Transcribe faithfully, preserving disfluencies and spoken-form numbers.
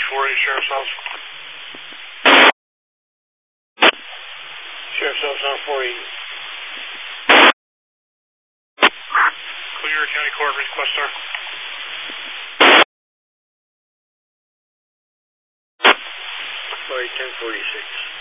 four eight, Sheriff's Office. Sheriff's Office on four eight. Clear County Court, request star. four eight, ten forty-six.